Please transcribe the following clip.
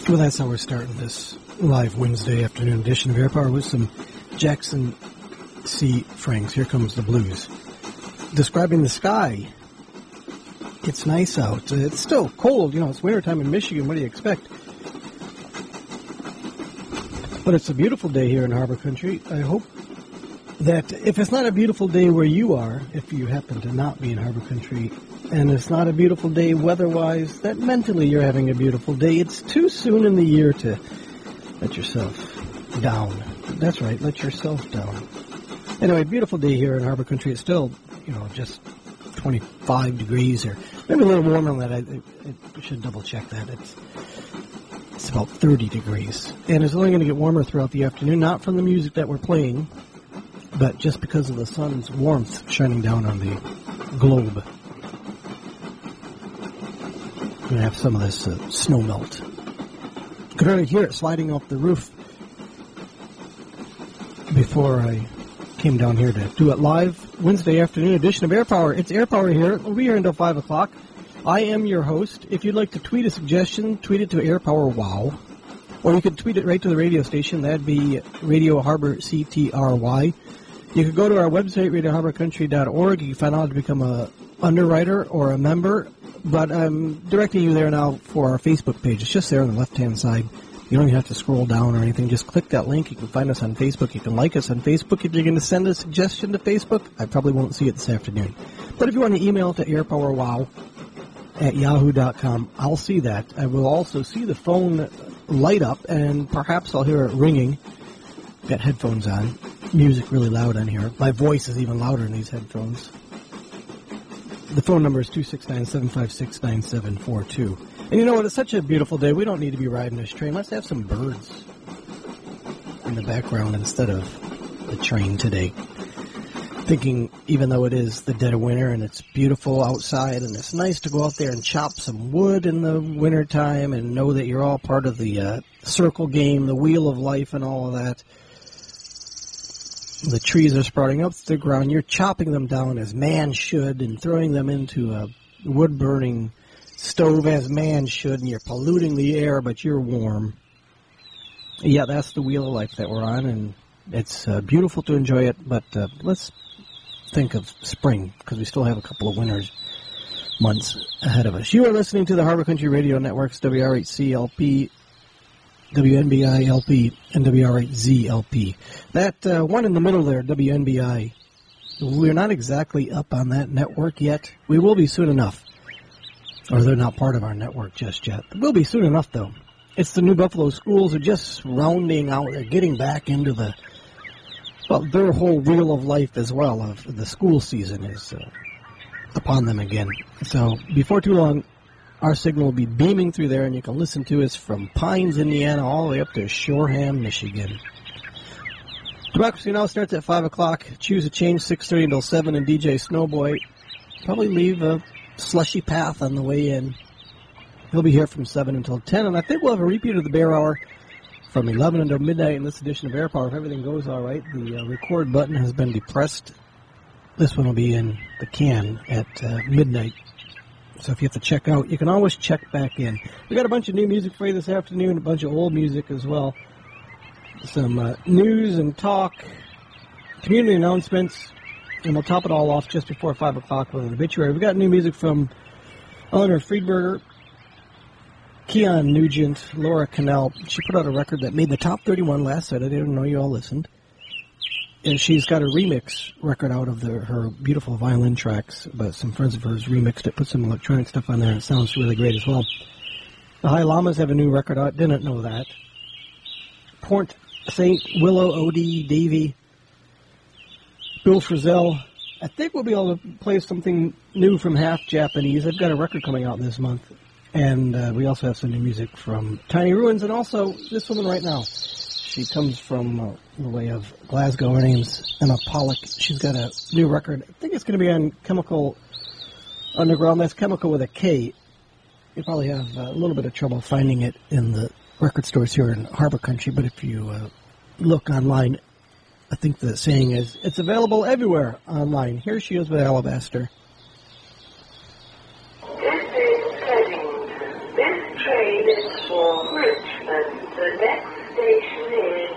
Well, that's how we're starting this live Wednesday afternoon edition of Air Power with some Jackson C. Franks. Here comes the blues. Describing the sky. It's nice out. It's still cold. You know, it's wintertime in Michigan. What do you expect? But it's a beautiful day here in Harbor Country. I hope that if it's not a beautiful day where you are, if you happen to not be in Harbor Country, and it's not a beautiful day weather-wise, that mentally you're having a beautiful day. It's too soon in the year to let yourself down. That's right, let yourself down. Anyway, beautiful day here in Harbor Country. It's still, just 25 degrees or maybe a little warmer than that. I should double-check that. It's about 30 degrees. And it's only going to get warmer throughout the afternoon, not from the music that we're playing, but just because of the sun's warmth shining down on the globe. We're going to have some of this snow melt. You could already hear it sliding off the roof before I came down here to do it live. Wednesday afternoon edition of Air Power. It's Air Power here. We'll be here until 5 o'clock. I am your host. If you'd like to tweet a suggestion, tweet it to Air Power Wow. Or you could tweet it right to the radio station. That'd be Radio Harbor CTRY. You could go to our website, radioharborcountry.org. You can find out how to become a underwriter or a member. But I'm directing you there now for our Facebook page. It's just there on the left-hand side. You don't even have to scroll down or anything. Just click that link. You can find us on Facebook. You can like us on Facebook. If you're going to send a suggestion to Facebook, I probably won't see it this afternoon. But if you want to email it to airpowerwow@yahoo.com, I'll see that. I will also see the phone light up, and perhaps I'll hear it ringing. Got headphones on. Music really loud on here. My voice is even louder in these headphones. The phone number is 269-756-9742. And you know what? It's such a beautiful day. We don't need to be riding this train. Let's have some birds in the background instead of the train today. Thinking, even though it is the dead of winter and it's beautiful outside and it's nice to go out there and chop some wood in the wintertime and know that you're all part of the circle game, the wheel of life and all of that. The trees are sprouting up to the ground. You're chopping them down as man should and throwing them into a wood-burning stove as man should, and you're polluting the air, but you're warm. Yeah, that's the wheel of life that we're on, and it's beautiful to enjoy it, but let's think of spring, because we still have a couple of months ahead of us. You are listening to the Harbor Country Radio Network's WR8CLP, WNBI-LP, and WR8ZLP. That one in the middle there, WNBI, we're not exactly up on that network yet. We will be soon enough. Or they're not part of our network just yet. We'll be soon enough, though. It's the New Buffalo schools are just rounding out. They're getting back into their whole wheel of life as well. Of the school season is upon them again. So before too long, our signal will be beaming through there, and you can listen to us from Pines, Indiana, all the way up to Shoreham, Michigan. Democracy Now! Starts at 5 o'clock. Choose a Change, 6:30 until 7, and DJ Snowboy probably leave a slushy path on the way in. He'll be here from 7 until 10, and I think we'll have a repeat of the Bear Hour from 11 until midnight in this edition of Air Power. If everything goes all right, the record button has been depressed. This one will be in the can at midnight. So if you have to check out, you can always check back in. We got a bunch of new music for you this afternoon, a bunch of old music as well. Some news and talk, community announcements, and we'll top it all off just before 5 o'clock with an obituary. We got new music from Eleanor Friedberger, Keon Nugent, Laura Cannell. She put out a record that made the top 31 last night. I didn't know you all listened. And she's got a remix record out of her beautiful violin tracks, but some friends of hers remixed it, put some electronic stuff on there, and it sounds really great as well. The High Llamas have a new record out. Didn't know that. Port St. Willow, O.D. Davey, Bill Frisell. I think we'll be able to play something new from Half Japanese. They've got a record coming out this month. And we also have some new music from Tiny Ruins, and also this woman right now. She comes from the way of Glasgow. Her name's Emma Pollock. She's got a new record. I think it's going to be on Chemical Underground. That's Chemical with a K. You probably have a little bit of trouble finding it in the record stores here in Harbor Country, but if you look online, I think the saying is, it's available everywhere online. Here she is with Alabaster. This is heading. This train is for Richmond. The next station is